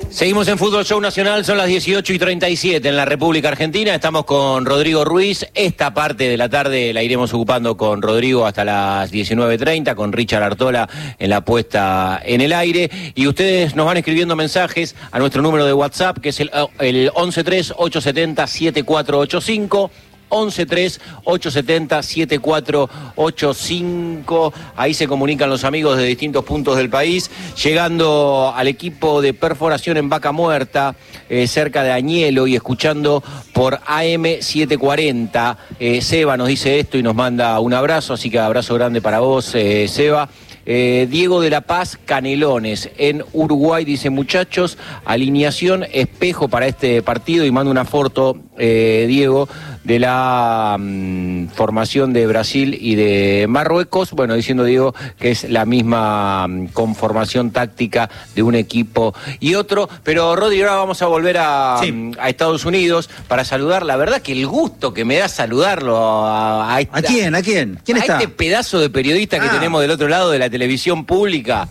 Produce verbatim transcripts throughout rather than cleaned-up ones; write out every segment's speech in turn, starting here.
Seguimos en Fútbol Show Nacional, son las dieciocho y treinta y siete en la República Argentina. Estamos con Rodrigo Ruiz. Esta parte de la tarde la iremos ocupando con Rodrigo hasta las diecinueve treinta, con Richard Artola en la puesta en el aire. Y ustedes nos van escribiendo mensajes a nuestro número de WhatsApp, que es el, el once tres ocho setenta siete cuatro ocho cinco. once tres ocho setenta siete cuatro ocho cinco. Ahí se comunican los amigos de distintos puntos del país, llegando al equipo de perforación en Vaca Muerta, eh, cerca de Añelo, y escuchando por A M setecientos cuarenta. Eh, Seba nos dice esto y nos manda un abrazo, así que abrazo grande para vos, eh, Seba. Eh, Diego de la Paz, Canelones, en Uruguay, dice: muchachos, alineación espejo para este partido, y manda una foto, eh, Diego, de la um, formación de Brasil y de Marruecos, bueno, diciendo Diego que es la misma um, conformación táctica de un equipo y otro. Pero Rodri, ahora vamos a volver a, sí. um, a Estados Unidos para saludar. La verdad que el gusto que me da saludarlo a, a, esta, ¿A quién? ¿A quién? ¿Quién a está? este pedazo de periodista ah. que tenemos del otro lado de la televisión pública,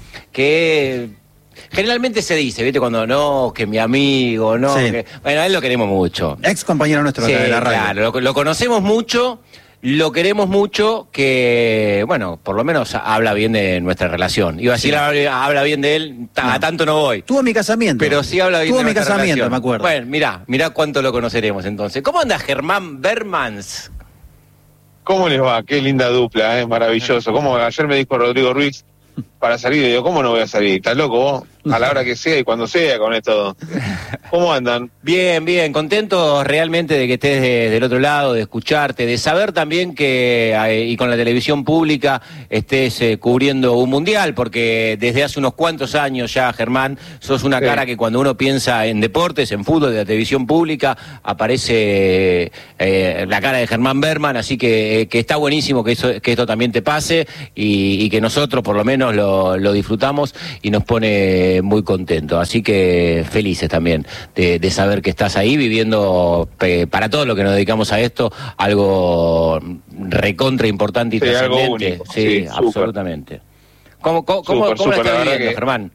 que generalmente se dice, ¿viste? Cuando no, que mi amigo, no. Sí. Que, bueno, a él lo queremos mucho. Ex compañero nuestro Sí, de la radio. Claro, lo, lo conocemos mucho, lo queremos mucho, que, bueno, por lo menos habla bien de nuestra relación. Iba a decir, sí. habla, habla bien de él, a no. tanto no voy. Tuvo mi casamiento. Pero sí habla bien Tuvo de mi nuestra casamiento, relación. me acuerdo. Bueno, mirá, mirá cuánto lo conoceremos entonces. ¿Cómo anda Germán Bermans? ¿Cómo les va? Qué linda dupla, ¿eh? Maravilloso. ¿Cómo? Ayer me dijo Rodrigo Ruiz para salir, y digo, ¿cómo no voy a salir? ¿Estás loco vos? A la hora que sea y cuando sea con esto. ¿Cómo andan? Bien, bien, contentos realmente de que estés de, del otro lado, de escucharte, de saber también que, eh, y con la televisión pública, estés eh, cubriendo un mundial, porque desde hace unos cuantos años ya, Germán, sos una sí. cara que cuando uno piensa en deportes, en fútbol, de la televisión pública, aparece eh, la cara de Germán Berman, así que, eh, que está buenísimo que, eso, que esto también te pase, y, y que nosotros por lo menos lo, lo disfrutamos y nos pone muy contento, así que felices también de, de saber que estás ahí viviendo, eh, para todos los que nos dedicamos a esto, algo recontra importante y sí, trascendente. Sí, sí, absolutamente. ¿Cómo, cómo, super, cómo, cómo super, la estás viviendo, que, Germán?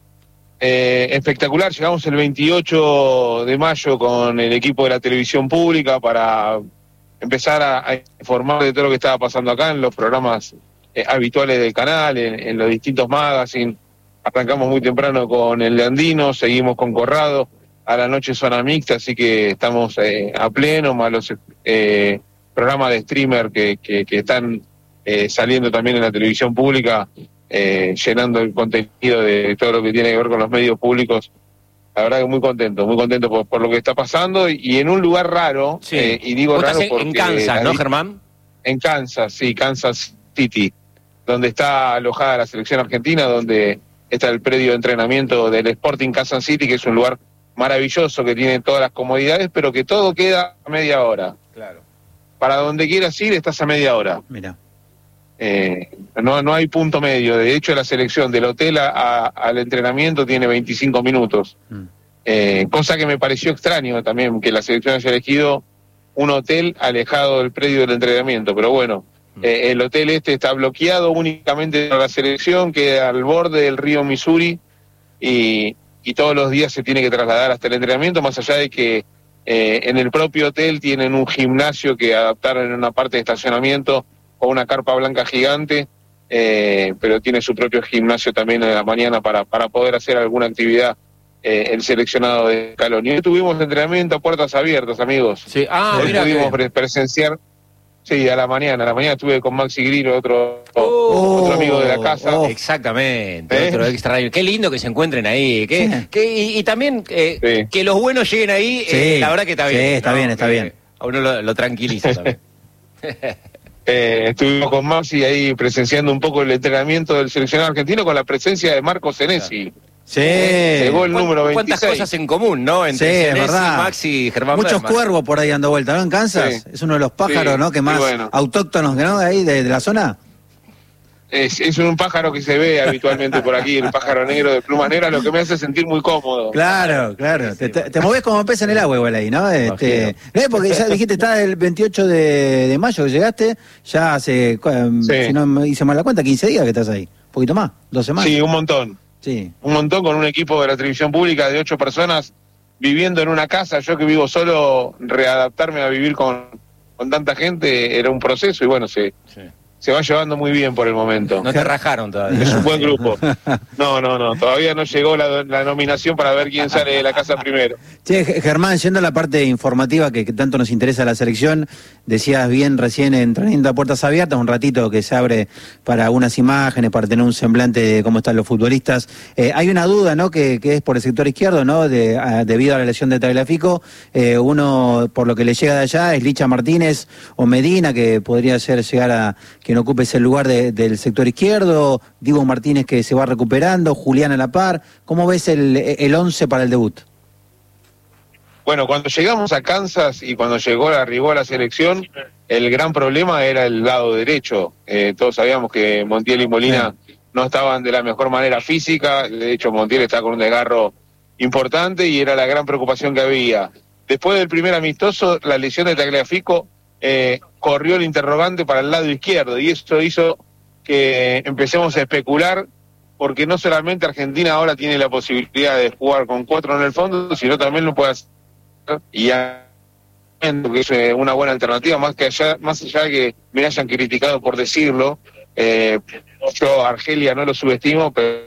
Eh, espectacular, llegamos el veintiocho de mayo con el equipo de la televisión pública para empezar a, a informar de todo lo que estaba pasando acá en los programas eh, habituales del canal, en, en los distintos magazines. Arrancamos muy temprano con el de Andino, seguimos con Corrado, a la noche zona mixta, así que estamos eh, a pleno, más los eh, programas de streamer que, que, que están eh, saliendo también en la televisión pública, eh, llenando el contenido de todo lo que tiene que ver con los medios públicos. La verdad que muy contento, muy contento por, por lo que está pasando, y, y en un lugar raro, sí. eh, y digo ¿Vos raro estás porque... en Kansas, ¿no, Germán? En Kansas, sí, Kansas City, donde está alojada la selección argentina, donde está el predio de entrenamiento del Sporting Kansas City, que es un lugar maravilloso, que tiene todas las comodidades, pero que todo queda a media hora. Claro. Para donde quieras ir, estás a media hora. Mira. Eh, no, no hay punto medio. De hecho, la selección del hotel a, a, al entrenamiento tiene veinticinco minutos. Mm. Eh, cosa que me pareció extraño también, que la selección haya elegido un hotel alejado del predio del entrenamiento, pero bueno. Eh, el hotel este está bloqueado únicamente para la selección, queda al borde del río Missouri, y, y todos los días se tiene que trasladar hasta el entrenamiento, más allá de que eh, en el propio hotel tienen un gimnasio que adaptaron en una parte de estacionamiento con una carpa blanca gigante, eh, pero tiene su propio gimnasio también en la mañana para, para poder hacer alguna actividad eh, el seleccionado de Scaloni. Hoy tuvimos entrenamiento a puertas abiertas, amigos. Sí. Ah, Hoy mira pudimos que... pre presenciar. Sí, a la mañana, a la mañana estuve con Maxi Grillo, otro, oh, otro amigo de la casa. Oh, exactamente, ¿Eh? Otro extraño. Qué lindo que se encuentren ahí. Que, sí. que, y, y también eh, sí. que los buenos lleguen ahí, sí. eh, la verdad que está bien. Sí, está ¿no? bien, está que bien. A uno lo, lo tranquiliza también. eh, estuvimos con Maxi ahí presenciando un poco el entrenamiento del seleccionado argentino con la presencia de Marco Senesi. Claro. Sí. Llegó el número veintiséis. ¿Cuántas cosas en común, no? Entre sí, Senesi, es verdad. Maxi y Germán Muchos Berman. cuervos por ahí dando vuelta, ¿no? En Kansas. Sí. Es uno de los pájaros, sí, ¿no? Que más bueno. autóctonos, ¿no? De ahí, de, de la zona. Es, es un pájaro que se ve habitualmente por aquí, el pájaro negro de plumas negras, lo que me hace sentir muy cómodo. Claro, claro. Te, te, te movés como pez en el agua igual ahí, ¿no? Este, ¿eh? Porque ya dijiste, está el veintiocho de, de mayo que llegaste, ya hace, sí. si no me hice mal la cuenta, quince días que estás ahí. Un poquito más, dos semanas. Sí, un montón. Sí. Un montón, con un equipo de la televisión pública de ocho personas viviendo en una casa. Yo que vivo solo, readaptarme a vivir con, con tanta gente era un proceso y bueno, se... Sí. Se va llevando muy bien por el momento. No te rajaron todavía. Es un buen grupo. No, no, no. Todavía no llegó la, la nominación para ver quién sale de la casa primero. Che, Germán, yendo a la parte informativa que, que tanto nos interesa la selección, decías bien recién entrenamiento a puertas abiertas, un ratito que se abre para unas imágenes, para tener un semblante de cómo están los futbolistas. Eh, hay una duda, ¿no?, que, que es por el sector izquierdo, ¿no?, de, a, debido a la lesión de Tagliafico. Eh, uno, por lo que le llega de allá, es Licha Martínez o Medina, que podría ser llegar a... que no ocupe ese lugar de, del sector izquierdo, Diego Martínez que se va recuperando, Julián a la par. ¿Cómo ves el, el once para el debut? Bueno, cuando llegamos a Kansas y cuando llegó, arribó a la selección, el gran problema era el lado derecho. Eh, todos sabíamos que Montiel y Molina sí. no estaban de la mejor manera física, de hecho Montiel está con un desgarro importante y era la gran preocupación que había. Después del primer amistoso, la lesión de Tagliafico eh, corrió el interrogante para el lado izquierdo y eso hizo que empecemos a especular, porque no solamente Argentina ahora tiene la posibilidad de jugar con cuatro en el fondo, sino también lo puede hacer y ya que es una buena alternativa, más que allá, más allá de que me hayan criticado por decirlo. eh, yo Argelia no lo subestimo, pero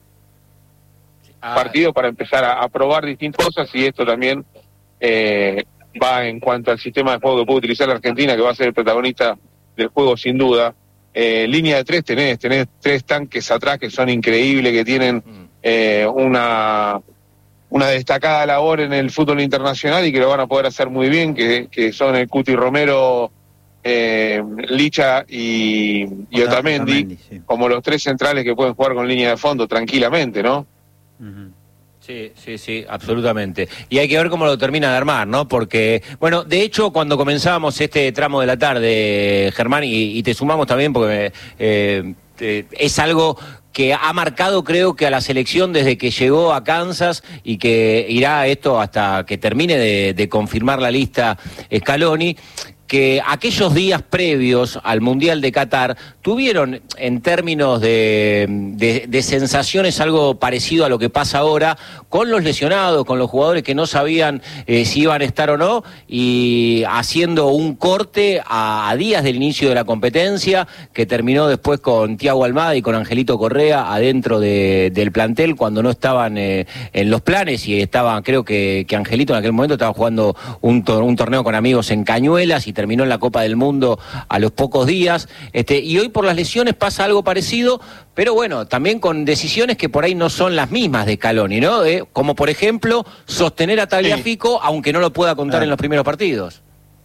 ah. partido para empezar a, a probar distintas cosas y esto también eh, va en cuanto al sistema de juego que puede utilizar la Argentina, que va a ser el protagonista del juego sin duda. Eh, línea de tres tenés, tenés tres tanques atrás que son increíbles, que tienen eh, una, una destacada labor en el fútbol internacional y que lo van a poder hacer muy bien, que, que son el Cuti Romero, eh, Licha y, y Otamendi, Otamendi sí. como los tres centrales que pueden jugar con línea de fondo tranquilamente, ¿no? Uh-huh. Sí, sí, sí, absolutamente. Y hay que ver cómo lo termina de armar, ¿no? Porque, bueno, de hecho, cuando comenzábamos este tramo de la tarde, Germán, y, y te sumamos también porque eh, eh, es algo que ha marcado, creo que a la selección desde que llegó a Kansas y que irá esto hasta que termine de, de confirmar la lista Scaloni, que aquellos días previos al Mundial de Qatar tuvieron en términos de, de, de sensaciones algo parecido a lo que pasa ahora, con los lesionados, con los jugadores que no sabían eh, si iban a estar o no, y haciendo un corte a, a días del inicio de la competencia, que terminó después con Thiago Almada y con Angelito Correa adentro de, del plantel, cuando no estaban eh, en los planes, y estaban, creo que, que Angelito en aquel momento estaba jugando un, to, un torneo con amigos en Cañuelas, y terminó en la Copa del Mundo a los pocos días, este, y hoy por las lesiones pasa algo parecido, pero bueno, también con decisiones que por ahí no son las mismas de Scaloni, ¿no? Eh, como por ejemplo, sostener a Tagliafico, sí. aunque no lo pueda contar ah. en los primeros partidos.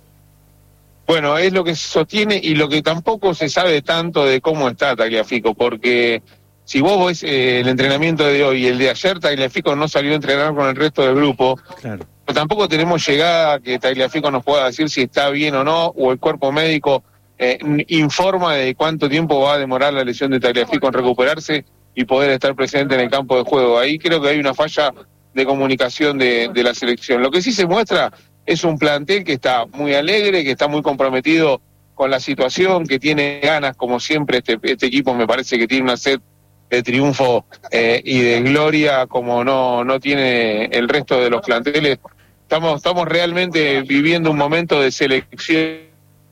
Bueno, es lo que se sostiene y lo que tampoco se sabe tanto de cómo está Tagliafico, porque si vos ves eh, el entrenamiento de hoy y el de ayer, Tagliafico no salió a entrenar con el resto del grupo. Claro. Tampoco tenemos llegada que Tagliafico nos pueda decir si está bien o no, o el cuerpo médico eh, informa de cuánto tiempo va a demorar la lesión de Tagliafico en recuperarse y poder estar presente en el campo de juego. Ahí creo que hay una falla de comunicación de, de la selección. Lo que sí se muestra es un plantel que está muy alegre, que está muy comprometido con la situación, que tiene ganas, como siempre, este, este equipo me parece que tiene una sed de triunfo eh, y de gloria como no, no tiene el resto de los planteles. Estamos, estamos realmente viviendo un momento de selección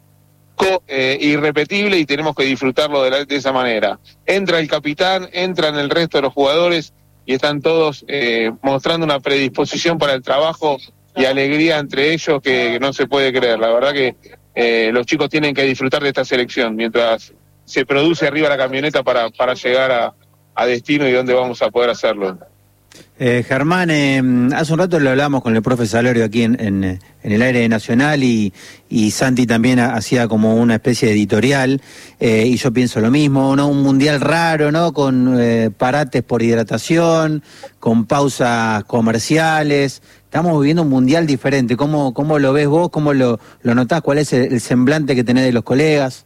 eh, irrepetible y tenemos que disfrutarlo de, la, de esa manera. Entra el capitán, entran el resto de los jugadores y están todos eh, mostrando una predisposición para el trabajo y alegría entre ellos que no se puede creer. La verdad que eh, los chicos tienen que disfrutar de esta selección mientras se produce arriba la camioneta para, para llegar a, a destino y donde vamos a poder hacerlo. Eh, Germán, eh, hace un rato lo hablamos con el profe Salorio aquí en, en, en el aire nacional y, y Santi también hacía como una especie de editorial eh, y yo pienso lo mismo, ¿no? Un mundial raro, ¿no? Con eh, parates por hidratación, con pausas comerciales. Estamos viviendo un mundial diferente. ¿Cómo, cómo lo ves vos? ¿Cómo lo, lo notás? ¿Cuál es el, el semblante que tenés de los colegas?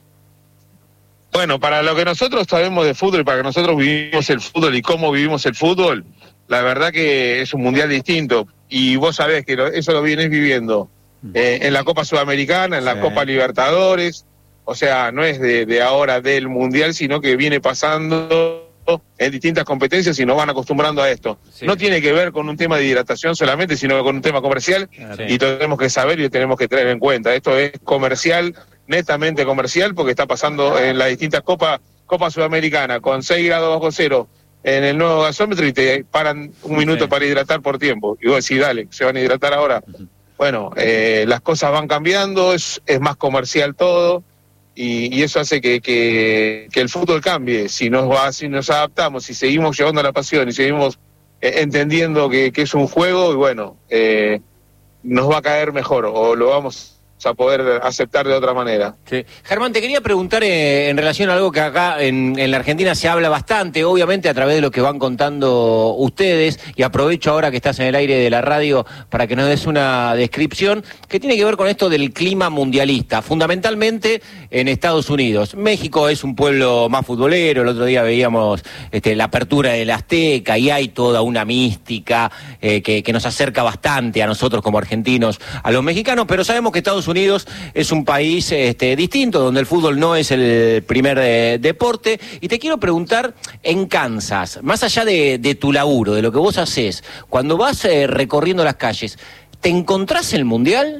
Bueno, para lo que nosotros sabemos de fútbol, para que nosotros vivimos el fútbol y cómo vivimos el fútbol, la verdad que es un mundial distinto. Y vos sabés que lo, eso lo vienes viviendo eh, en la Copa Sudamericana, en la sí. Copa Libertadores. O sea, no es de, de ahora del mundial, sino que viene pasando en distintas competencias y nos van acostumbrando a esto. Sí. No tiene que ver con un tema de hidratación solamente, sino con un tema comercial, sí. Y tenemos que saber y tenemos que tener en cuenta. Esto es comercial, netamente comercial, porque está pasando en las distintas copas, Copa Sudamericana, con seis grados bajo cero en el nuevo gasómetro y te paran un minuto sí. para hidratar por tiempo. Y vos decís, dale, se van a hidratar ahora. Uh-huh. Bueno, eh, las cosas van cambiando, es, es más comercial todo. Y, y eso hace que, que, que el fútbol cambie. Si nos va, si nos adaptamos, si seguimos llevando la pasión y seguimos eh, entendiendo que, que es un juego, y bueno, eh, nos va a caer mejor o lo vamos a poder aceptar de otra manera. Sí. Germán, te quería preguntar eh, en relación a algo que acá en, en la Argentina se habla bastante, obviamente a través de lo que van contando ustedes, y aprovecho ahora que estás en el aire de la radio para que nos des una descripción que tiene que ver con esto del clima mundialista, fundamentalmente en Estados Unidos. México es un pueblo más futbolero, el otro día veíamos este, la apertura del Azteca y hay toda una mística eh, que, que nos acerca bastante a nosotros como argentinos, a los mexicanos, pero sabemos que Estados Unidos es un país este, distinto, donde el fútbol no es el primer de, deporte. Y te quiero preguntar, en Kansas, más allá de, de tu laburo, de lo que vos hacés, cuando vas eh, recorriendo las calles, ¿te encontrás el Mundial?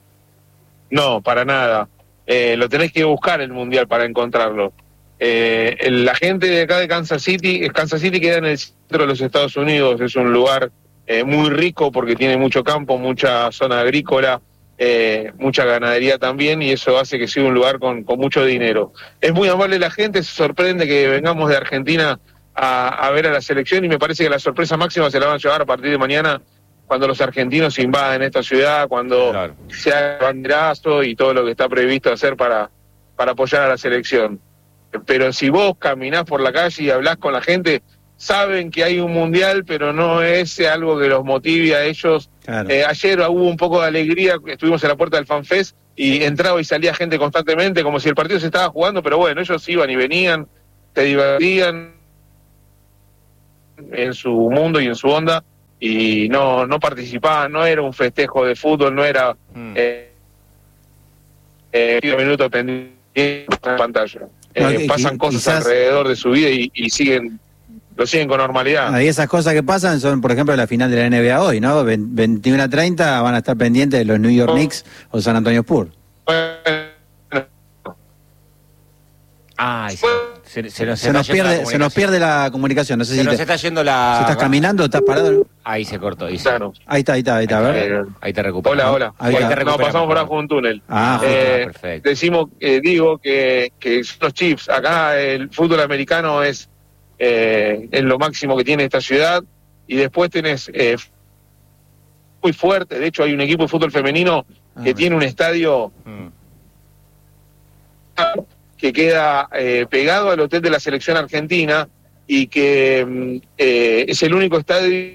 No, para nada. Eh, lo tenés que buscar el Mundial para encontrarlo. Eh, la gente de acá de Kansas City, Kansas City queda en el centro de los Estados Unidos, es un lugar eh, muy rico porque tiene mucho campo, mucha zona agrícola, Eh, mucha ganadería también, y eso hace que sea un lugar con, con mucho dinero. Es muy amable la gente, se sorprende que vengamos de Argentina a, a ver a la selección, y me parece que la sorpresa máxima se la van a llevar a partir de mañana, cuando los argentinos invaden esta ciudad, cuando claro. se haga el banderazo y todo lo que está previsto hacer para, para apoyar a la selección. Pero si vos caminás por la calle y hablás con la gente, saben que hay un mundial, pero no es algo que los motive a ellos. Claro. Eh, ayer hubo un poco de alegría, estuvimos en la puerta del FanFest y entraba y salía gente constantemente, como si el partido se estaba jugando, pero bueno, ellos iban y venían, se divertían en su mundo y en su onda, y no, no participaban, no era un festejo de fútbol, no era mm. eh, eh, minutos pendientes en la pantalla. Eh, no, pasan cosas quizás... alrededor de su vida y, y siguen... lo siguen con normalidad. Y esas cosas que pasan son, por ejemplo, la final de la N B A hoy, ¿no? veintiuno a treinta van a estar pendientes de los New York Knicks o San Antonio Spurs. Ay, se, se, se, nos, se, nos pierde, se nos pierde la comunicación. No sé se si nos te, está yendo la... Si estás caminando, estás parado. Ahí se cortó. Ahí, claro. ahí está, ahí está, ahí está. A ver. Ahí te recuperas. Hola, hola. Ahí ahí te no, pasamos por abajo de un túnel. Ah, eh, perfecto. Decimos, eh, digo que, que son los Chiefs. Acá el fútbol americano es... Eh, es lo máximo que tiene esta ciudad, y después tenés eh, muy fuerte, de hecho hay un equipo de fútbol femenino ah, que tiene un estadio mm. que queda eh, pegado al hotel de la selección argentina, y que eh, es el único estadio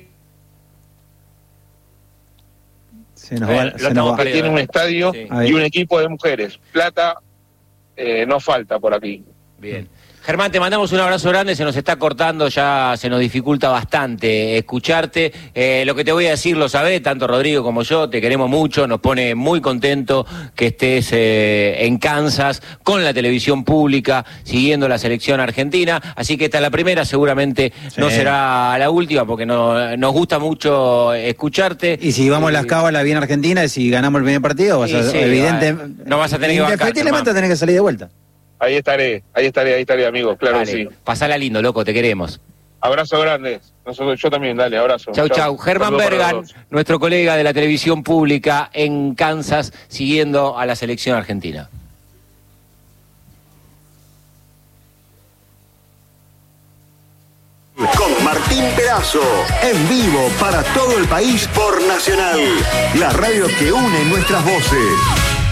se nos va, eh, se nos va. que tiene un estadio sí. y un equipo de mujeres. Plata eh, no falta por aquí. Bien. Germán, te mandamos un abrazo grande, se nos está cortando, ya se nos dificulta bastante escucharte. Eh, lo que te voy a decir lo sabés, tanto Rodrigo como yo, te queremos mucho, nos pone muy contento que estés eh, en Kansas, con la televisión pública, siguiendo la selección argentina, así que esta es la primera, seguramente sí. no será la última, porque no, nos gusta mucho escucharte. Y si vamos y... las cábalas bien argentinas, si ganamos el primer partido, vas a, sí, evidente, no vas a tener que bancar. Indefectiblemente vas a tener que salir de vuelta. Ahí estaré, ahí estaré, ahí estaré, amigo, claro dale, que sí. Pasala lindo, loco, te queremos. Abrazo grande. Nosotros, yo también, dale, abrazo. Chau, chau. chau. Germán Bergan, nuestro colega de la televisión pública en Kansas, siguiendo a la selección argentina. Con Martín Pedazo, en vivo para todo el país por Nacional, la radio que une nuestras voces.